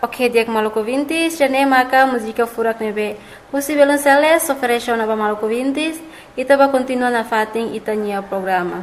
Ok, diak Maluku Vintis, jane maka música furak nebe. Husi belum seles, ofereção na Maluku Vintis, ita ba continua na fating ita nia programa.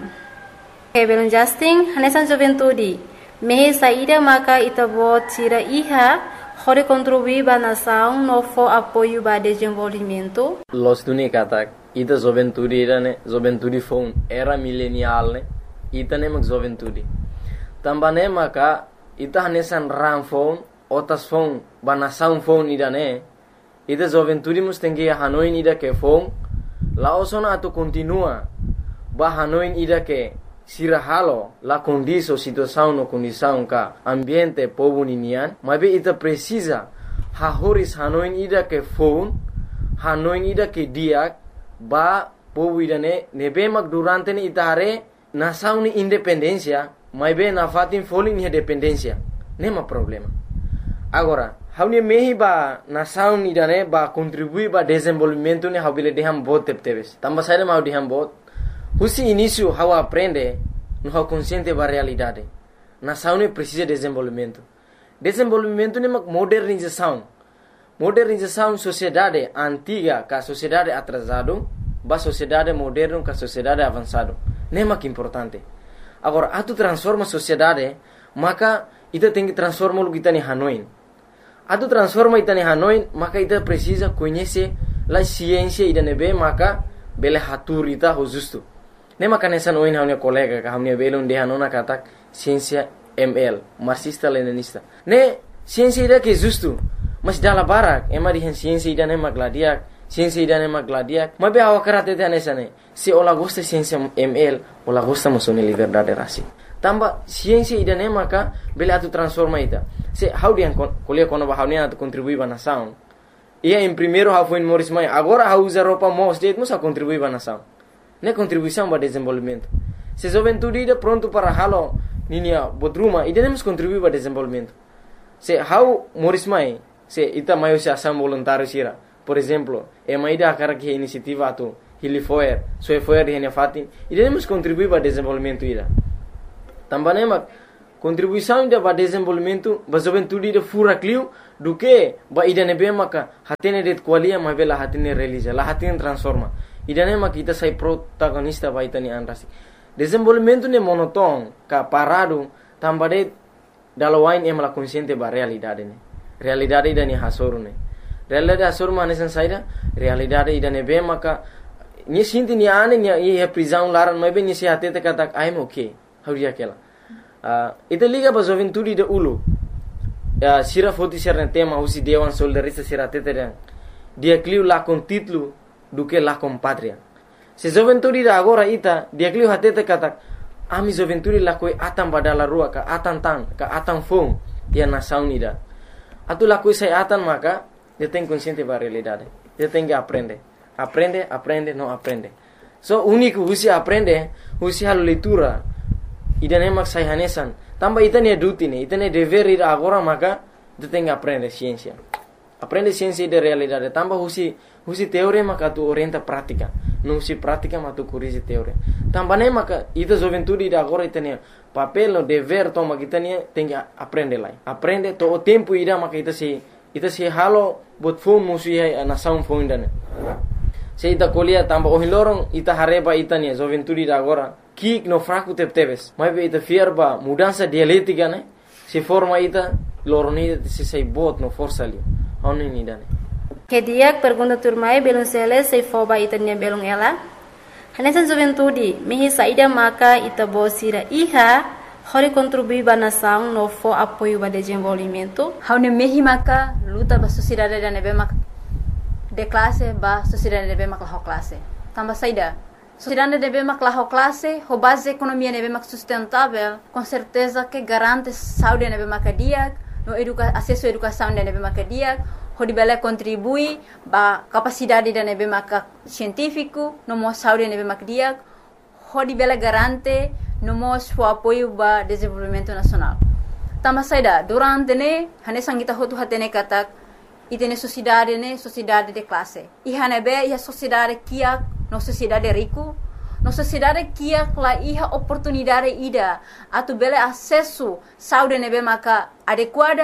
Ok, belum Justin, hanesan juventude. Mehe saída maka ita bo tira iha, hore contribuir ba nação no for apoio ba desenvolvimento. Los tuni katak, ita juventude ira ne, juventude phone era millennial ne, ita ne mak juventude. Tambane maka ita hanesan ram phone, otas phone ba nação phone ida ne, ita juventude mus tengi Hanoi ida ke phone, laosona atu continua ba Hanoi ida ke sirahalo la condição situação no condição ka ambiente povo ninian, mas ita precisa hahoris Hanoi ida ke phone, Hanoi ida ke diak ba povo ida ne nebe mak durante ne ita hare nação ni independência, mas na fatin foling ni dependência, nema problema. Agora, haune mehi ba nação ida ne ba contribuir ba desenvolvimento ne habile deham bot tepteves. Tamba saída mau deham bot. Husi início how aprende no how consciente ba realidade. Nação ne precisa de desenvolvimento. Desenvolvimento ne mak modernização. Modernização sociedade antiga ka sociedade atrasado, ba sociedade moderno ka sociedade avançado. Ne mak importante. Agora, atu transforma sociedade, maka ita tem que transformar o que está em Hanoi. Atu transforma ita em Hanoi, maka ita precisa conhecer a ciência ida nebe, maka bele hatur ita justo. Ne maka nessa noin haunia colega, ka haunia belon de Hanona katak ciência ML, marxista leninista. Ne ciência ida que justo, mas dala barak, ema dihan ciência ida ne magladiak, ciência ida ne magladiak. Mas be awa karate te nessa ne. Se ola gosta ciência ML, ola gosta musone liberdade rasi. Tamba ciência ida ne maka bele atu transforma ita. Se how dia kuliah kono ba haunia atu contribui ba nação. Ia em primeiro how foi Morris Mai, agora how usa roupa mos de musa contribui ba nação. Ne contribuição ba desenvolvimento. Se juventude ida pronto para halo ninia bodruma, ida nemos contribui ba desenvolvimento. Se how Morris Mai, se ita maio se ação voluntário sira. Por exemplo, emaida akara que iniciativa atu Hilifoer, Soefoer de Fatin, iremos contribuir para o desenvolvimento ira. Também mak contribuição ida para o desenvolvimento, para a juventude ida fura clio, do que ba ida nebe maka hatene det qualia mas bela hatene realiza, la hatene transforma. Ida ne mak ita sai protagonista ba ita ni anrasi. Desenvolvimento ne monoton, ka parado, tambade dalawain emala consciente ba realidade ne. Realidade ida ni hasoru ne. Realidade hasoru manesan saida, realidade ida nebe maka ni sinti ni ane ni ia prisão laran mas bem ni se atete katak I'm okay. How dia kela. Ita liga ba juventude de ulu. Sira foti serna tema usi dewan soldarista sira tete dan. Dia clio la con título do que la com pátria. Se juventude da agora ita dia clio hatete katak ami juventude la koi atam badala rua ka atam fom dia nação nida. Atu la koi sai atan maka dia tem consciente ba realidade. Dia tem que aprender. Aprende, não aprende. So único husi aprende, husi halu leitura. Ida nemak sai hanesan. Tamba ita ne duty ne, ita ne dever ida agora maka tu tem que aprender ciência. Aprende ciência de realidade. Tamba husi teoria maka tu orienta prática. Não husi prática maka tu corrige teoria. Tamba ne maka ita juventude ida agora ita ne papel no dever toma kita ne tem que aprender lá. Aprende to o tempo ida maka ita se halo bot phone musi na sound phone dane. Se ita kuliah tamba ohilorong ita hareba ita ni juventude da agora kik no fraco tepteves mas be ita fierba mudança dialética né se forma ita loroni se sai bot no força ali oni ni dane Que dia pergunta turmai belum sele se foba ita nia belum ela hanesan juventude mehi saída maka ita bosira iha hori contribuir ba nação no for apoio ba desenvolvimento haune mehi maka luta ba sociedade da nebe maka de classe ba sociedade nebe mak laho classe tamba saída sociedade nebe mak laho classe ho base economia nebe mak sustentável com certeza que garante saúde nebe mak dia no acesso à educação nebe mak dia ho dibele contribui ba capacidade da nebe mak científico no mo saúde nebe mak dia ho dibele garante no mo o apoio ba desenvolvimento nacional tamba saída durante ne hanesang kita hotu hatene katak itene sociedade de classe. Iha nebe iha sociedade kia no sociedade rico, no sociedade kia la iha oportunidade ida atu bele acesso saúde nebe maka adequada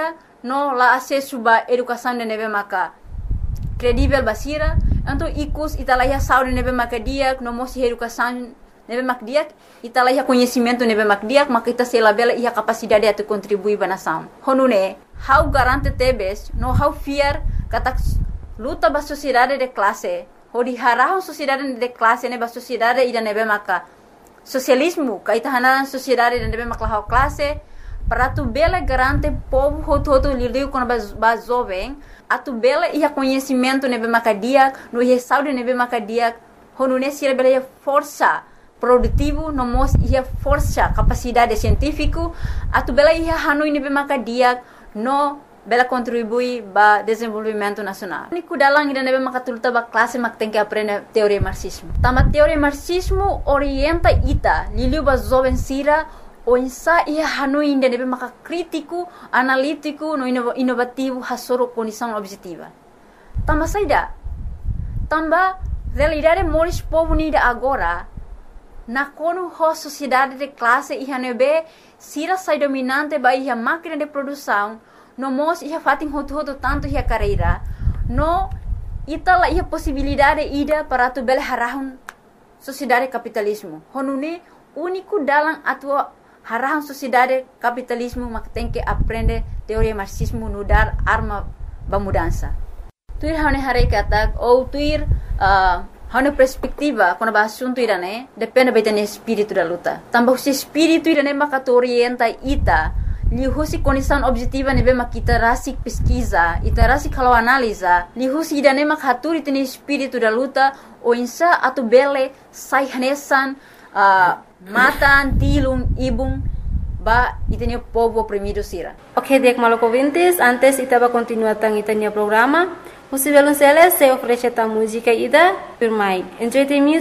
no la acesso ba educação de nebe maka credível basira, então icus italaya saúde nebe maka diak, no mosi educação nebe mak diak, italaya conhecimento nebe mak diak, maka ita sela bela ia capacidade atu contribuir ba nação. Honune, how garante tebes, no how fear kata luta ba sociedade de classe, hodi harahon sociedade de classe ne ba sociedade ida nebe maka socialismo, kaita hanaran sociedade de nebe mak la classe, para tu bela garante povo hoto lidiu com ba jovem, atu bela ia conhecimento nebe maka diak, no ia saúde nebe maka diak, honune sira bela ia força produtivo, no mos ia força capacidade científico, atu bela ia hanui nebe maka diak, no bela contribui ba desenvolvimento nacional. Niku dalang ida nebe maka tuluta ba classe mak tem que aprender teoria marxismo. Tama teoria marxismo orienta ita liliu ba jovem sira o insa ia hanui ida nebe maka crítico, analítico, no inovativo hasoro condição objetiva. Tama saida. Tamba realidade moris povo nida agora na kono ho sociedade de classe ia nebe sira sai dominante ba ia máquina de produção no mos ia fatin hoto tanto ia carreira no itala ia possibilidade ida para tu bele harahun sociedade capitalismo honune único dalam atua harahun sociedade capitalismo mak tem que aprender teoria marxismo no dar arma ba mudança tuir hane hare katak ou tuir hane perspectiva quando ba assunto irane depende betene espírito da luta tambah se espírito irane maka orienta ita lihusi condição objetiva nebe makita rasik pesquisa ita rasik kalau analisa lihusi idane mak haturi tene espírito da luta o insa atu bele sai hanesan matan tilum ibung ba itene povo oprimido sira. Ok, dek maloko vintes, antes ita va continuar tang itania programa. Musivelun Celes se ofrece ta música ida, firmai. Enjoy the music.